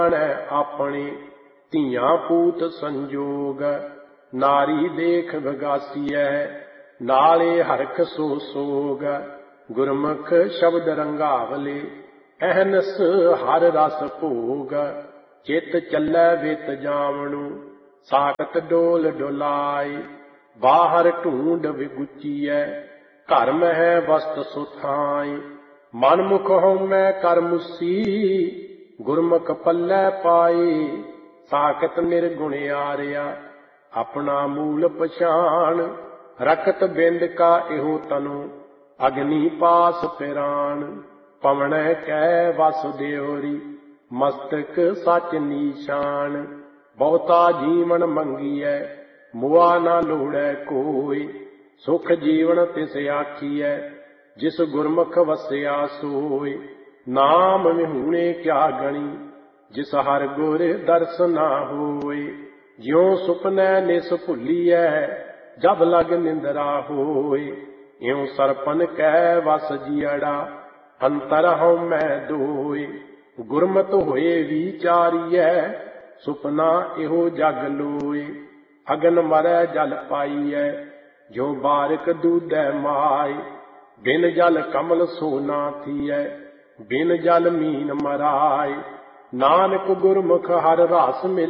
ਆਪਣੇ ਧੀਆਂ ਪੂਤ ਸੰਜੋਗ। ਨਾਰੀ ਦੇਖ ਵਿਗਾਸੀਐ ਨਾਲੇ ਹਰਖ ਸੋ ਸੋਗ। ਗੁਰਮੁਖ ਸ਼ਬਦ ਰੰਗਾਵਲੇ ਅਹਨਸ ਹਰ ਰਸ ਭੋਗ। ਚਿਤ ਚੱਲੈ ਵਿਤ ਜਾਵਣੂ ਸਾਕਤ ਡੋਲ ਡੋਲਾਈ। ਬਾਹਰ ਢੂੰਡ ਵਿਗੁਚੀਐ ਘਰ ਮਹਿ ਵਸਤ ਸੁਥਾਈ। ਮਨਮੁਖ ਹਉਮੈ ਕਰ ਮੁਸੀ ਗੁਰਮੁਖ ਪੱਲੇ ਪਾਈ। ਸਾਕਤ ਨਿਰਗੁਣ ਆਰਿਆ ਆਪਣਾ ਮੂਲ ਪਛਾਣ। ਰਕਤ ਬਿੰਦ ਕਾ ਇਹੋ ਤਨੁ ਅਗਨੀ ਪਾਸ ਪਿਰਾਣ। ਪਵਣੈ ਕੈ ਵਸੁਦੇਵਰੀ ਮਸਤਕ ਸਚ ਨੀਸ਼ਾਨ। ਬਹੁਤਾ ਜੀਵਨ ਮੰਗੀਐ ਮੁਆ ਨਾ ਲੋੜੈ ਕੋਈ। ਸੁਖ ਜੀਵਨ ਤਿਸ ਆਖੀਐ ਜਿਸ ਗੁਰਮੁਖ ਵਸਿਆ ਸੋਈ। ਨਾਮ ਵਿਹੂਣੇ ਕਿਆ ਗਣੀ ਜਿਸ ਹਰਿ ਗੁਰ ਦਰਸ ਨਾ ਹੋਏ। ਜਿਉ ਸੁਪਨੈ ਨਿਸ ਭੁੱਲੀਐ ਜਬ ਲਗ ਨਿੰਦਰਾ ਹੋਏ। ਇਉ ਸਰਪਨ ਕੈ ਵਸ ਜੀਅੜਾ ਅੰਤਰ ਹਉਮੈ ਦੋਏ। ਗੁਰਮਤਿ ਹੋਏ ਵਿਚਾਰੀਐ ਸੁਪਨਾ ਇਹੋ ਜਗ ਲੋਏ। ਅਗਨ ਮਰੈ ਜਲ ਪਾਈਐ ਜੋ ਬਾਰਿਕ ਦੂਧੈ ਮਾਏ। ਬਿਨ ਜਲ ਕਮਲ ਸੋ ਨਾ ਥੀਐ ਬਿਨ ਜਲ ਮੀਨ ਮਰਾਏ। ਨਾਨਕ ਗੁਰਮੁਖ ਹਰਿ ਰਸ ਮਿਲ